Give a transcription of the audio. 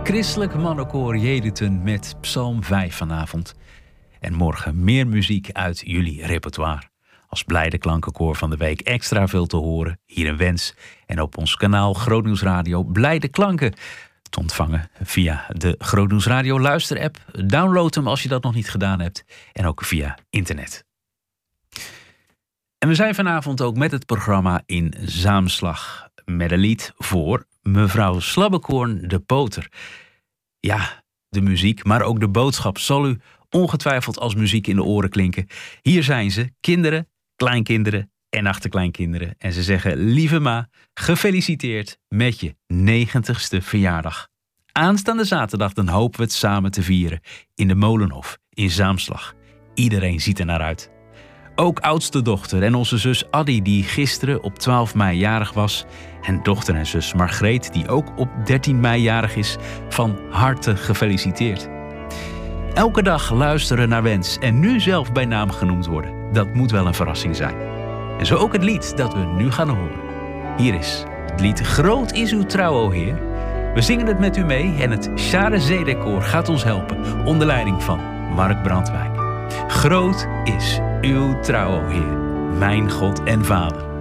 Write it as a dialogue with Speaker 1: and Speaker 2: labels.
Speaker 1: Christelijk mannenkoor Jeduten met Psalm 5 vanavond. En morgen meer muziek uit jullie repertoire. Als Blijde Klankenkoor van de week extra veel te horen hier in Wens. En op ons kanaal Grootnieuws Radio Blijde Klanken te ontvangen via de Grootnieuws Radio luisterapp. Download hem als je dat nog niet gedaan hebt. En ook via internet. En we zijn vanavond ook met het programma in Zaamslag. Met een lied voor mevrouw Slabbekoorn de Poter. Ja, de muziek, maar ook de boodschap zal u ongetwijfeld als muziek in de oren klinken. Hier zijn ze, kinderen, kleinkinderen en achterkleinkinderen. En ze zeggen, lieve ma, gefeliciteerd met je 90ste verjaardag. Aanstaande zaterdag dan hopen we het samen te vieren in de Molenhof in Zaamslag. Iedereen ziet er naar uit. Ook oudste dochter en onze zus Addy, die gisteren op 12 mei jarig was. En dochter en zus Margreet, die ook op 13 mei jarig is. Van harte gefeliciteerd. Elke dag luisteren naar wens en nu zelf bij naam genoemd worden. Dat moet wel een verrassing zijn. En zo ook het lied dat we nu gaan horen. Hier is het lied Groot is uw trouw, o Heer. We zingen het met u mee en het Share Zedekoor gaat ons helpen. Onder leiding van Mark Brandwijk. Groot is uw trouw, o Heer, mijn God en Vader.